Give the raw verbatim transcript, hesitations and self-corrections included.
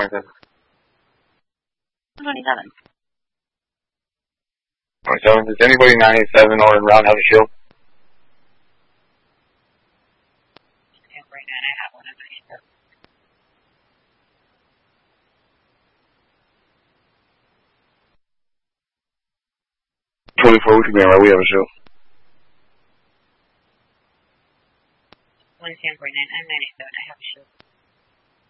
twenty-seven. twenty-seven. twenty-seven. Does anybody nine eight seven or in route have a shield? Yeah, right now I have one of these. twenty-four, we can be in right. We have a shield. one ten point nine. I'm nine eight seven. I have a shield.